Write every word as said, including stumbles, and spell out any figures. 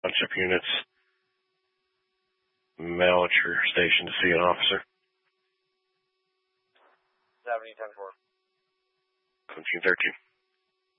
Township units. Mail at your station to see an officer. seventy ten four. seventeen thirteen.